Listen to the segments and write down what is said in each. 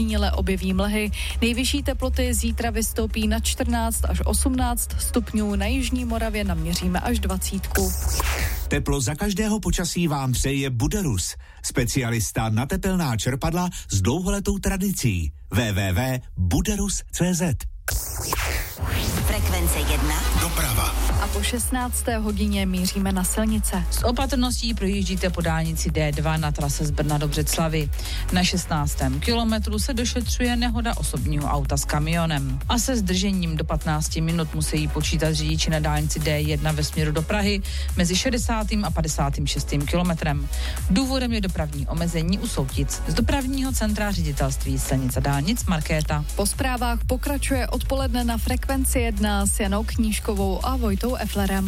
ojediněle objeví mlhy. Nejvyšší teploty zítra vystoupí na 14 až 18 stupňů, na jižní Moravě naměříme až 20. Teplo za každého počasí vám přeje Buderus, specialista na tepelná čerpadla s dlouholetou tradicí. www.buderus.cz. Frekvence 1. Doprava. A po 16. hodině míříme na silnice. S opatrností projíždíte po dálnici D2 na trase z Brna do Břeclavi. Na 16. kilometru se došetřuje nehoda osobního auta s kamionem. A se zdržením do 15 minut musí počítat řidiči na dálnici D1 ve směru do Prahy mezi 60. a 56. kilometrem. Důvodem je dopravní omezení u Soutic. Z dopravního centra ředitelství silnic a dálnic Markéta. Po zprávách pokračuje odpoledne na Frekvenci 1 s Janou Knížkovou a Vojtou Eflerem.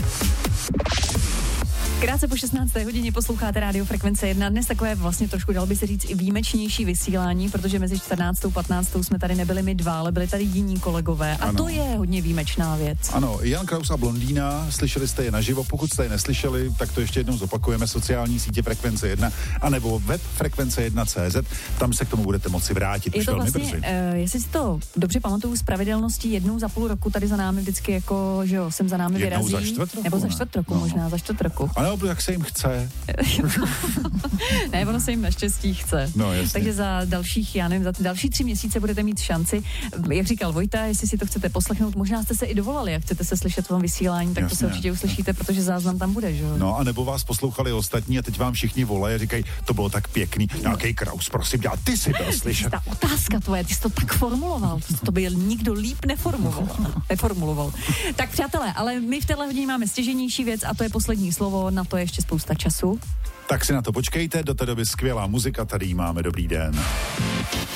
Krátce po 16. hodině posloucháte Rádio Frekvence 1. Dnes takové vlastně trošku, dalo by se říct, i výjimečnější vysílání, protože mezi 14. a 15. jsme tady nebyli my dva, ale byli tady jiní kolegové. A ano. To je hodně výjimečná věc. Ano, Jan Kraus a Blondýna, slyšeli jste je naživo, pokud jste je neslyšeli, tak to ještě jednou zopakujeme, sociální sítě Frekvence 1, anebo web frekvence1.cz, tam se k tomu budete moci vrátit Je už to velmi vlastně, brzy. Jestli si to dobře pamatuju, s pravidelností jednou za půl roku tady za námi vždycky jako, že jo, sem za námi Jednou vyrazí. za čtvrt roku, nebo za ne? čtvrt roku, No. možná za čtvrt roku. Ale jak se jim chce. Ne, ono se jim naštěstí chce. No, jasně. Takže za dalších, já nevím, za ty další 3 měsíce budete mít šanci, jak říkal Vojta, jestli si to chcete poslechnout, možná jste se i dovolali, jak chcete se slyšet v tom vysílání, tak Jasně, to se určitě uslyšíte, protože záznam tam bude, že jo? No a nebo vás poslouchali ostatní a teď vám všichni volají a říkají, to bylo tak pěkný. Nějaký Kraus, prosím tě, a ty si byl slyšet. Ta otázka tvoje, ty jsi to tak formuloval, to by nikdo líp neformuloval. Tak přátelé, ale my v téhle hodině máme stěžejnější věc a to je poslední slovo, na to je ještě spousta času. Tak si na to počkejte, do té doby skvělá muzika, tady jí máme, dobrý den.